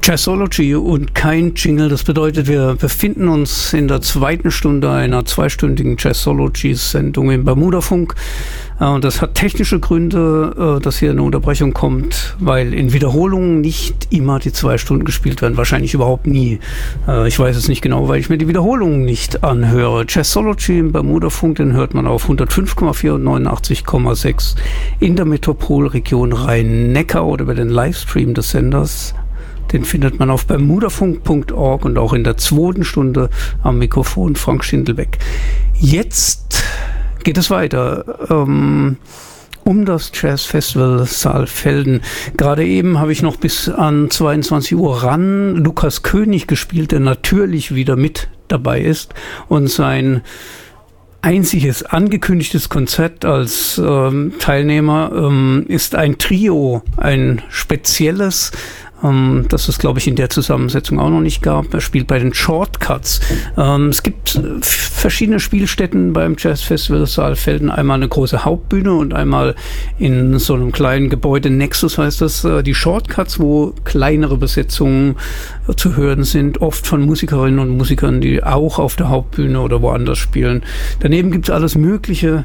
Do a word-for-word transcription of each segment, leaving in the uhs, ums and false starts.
Jazzology und kein Jingle. Das bedeutet, wir befinden uns in der zweiten Stunde einer zweistündigen Jazzology-Sendung im Bermudafunk. Und das hat technische Gründe, dass hier eine Unterbrechung kommt, weil in Wiederholungen nicht immer die zwei Stunden gespielt werden. Wahrscheinlich überhaupt nie. Ich weiß es nicht genau, weil ich mir die Wiederholungen nicht anhöre. Jazzology im Bermudafunk, den hört man auf hundertfünf Komma vier und neunundachtzig Komma sechs in der Metropolregion Rhein-Neckar oder über den Livestream des Senders. Den findet man auf bermudafunk punkt org und auch in der zweiten Stunde am Mikrofon Frank Schindelbeck. Jetzt geht es weiter ähm, um das Jazzfestival Saalfelden. Gerade eben habe ich noch bis an zweiundzwanzig Uhr ran Lukas König gespielt, der natürlich wieder mit dabei ist und sein einziges angekündigtes Konzert als ähm, Teilnehmer ähm, ist ein Trio, ein spezielles, Um, das es, glaube ich, in der Zusammensetzung auch noch nicht gab. Er spielt bei den Shortcuts. Um, es gibt f- verschiedene Spielstätten beim Jazzfestival Saalfelden. Einmal eine große Hauptbühne und einmal in so einem kleinen Gebäude, Nexus heißt das, uh, die Shortcuts, wo kleinere Besetzungen uh, zu hören sind, oft von Musikerinnen und Musikern, die auch auf der Hauptbühne oder woanders spielen. Daneben gibt es alles Mögliche.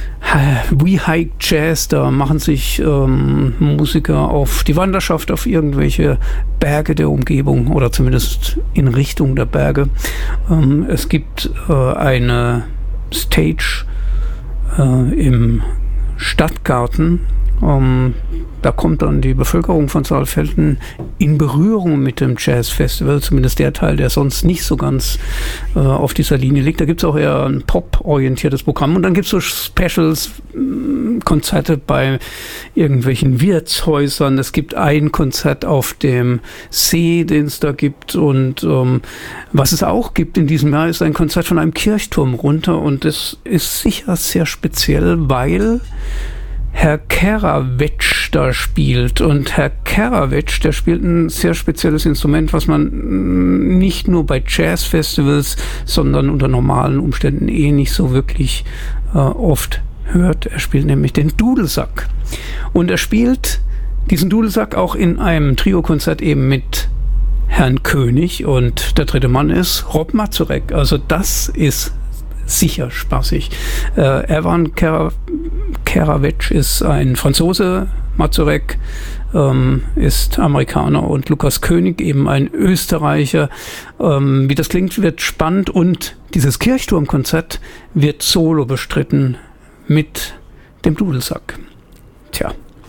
We Hike Jazz, da machen sich ähm, Musiker auf die Wanderschaft auf irgendwelche Berge der Umgebung oder zumindest in Richtung der Berge. Ähm, es gibt äh, eine Stage äh, im Stadtgarten. Ähm, da kommt dann die Bevölkerung von Saalfelden in Berührung mit dem Jazzfestival, zumindest der Teil, der sonst nicht so ganz äh, auf dieser Linie liegt. Da gibt es auch eher ein pop-orientiertes Programm und dann gibt es so Specials, äh, Konzerte bei irgendwelchen Wirtshäusern. Es gibt ein Konzert auf dem See, den es da gibt, und ähm, was es auch gibt in diesem Jahr ist ein Konzert von einem Kirchturm runter, und das ist sicher sehr speziell, weil Herr Keravetsch da spielt. Und Herr Keravetsch, der spielt ein sehr spezielles Instrument, was man nicht nur bei Jazzfestivals, sondern unter normalen Umständen eh nicht so wirklich äh, oft hört. Er spielt nämlich den Dudelsack. Und er spielt diesen Dudelsack auch in einem Trio-Konzert eben mit Herrn König, und der dritte Mann ist Rob Mazurek. Also das ist sicher spaßig. Äh, Erwan Kera, Keravetsch ist ein Franzose, Mazurek ähm, ist Amerikaner und Lukas König eben ein Österreicher. Ähm, wie das klingt, wird spannend, und dieses Kirchturmkonzert wird solo bestritten mit dem Dudelsack. Tja,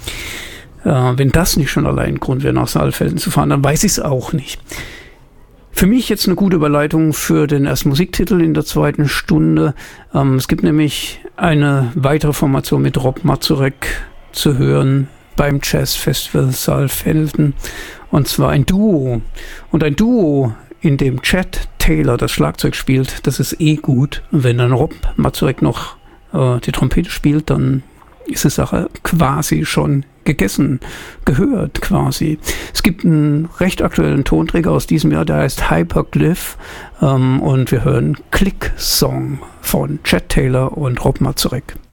äh, wenn das nicht schon allein Grund wäre, nach Saalfelden zu fahren, dann weiß ich es auch nicht. Für mich jetzt eine gute Überleitung für den ersten Musiktitel in der zweiten Stunde. Ähm, es gibt nämlich eine weitere Formation mit Rob Mazurek zu hören beim Jazzfestival Saalfelden, und zwar ein Duo. Und ein Duo, in dem Chad Taylor das Schlagzeug spielt, das ist eh gut. Und wenn dann Rob Mazurek noch äh, die Trompete spielt, dann ist die Sache quasi schon gegessen, gehört quasi. Es gibt einen recht aktuellen Tonträger aus diesem Jahr, der heißt Hyperglyph, ähm, und wir hören Click Song von Chad Taylor und Rob Mazurek.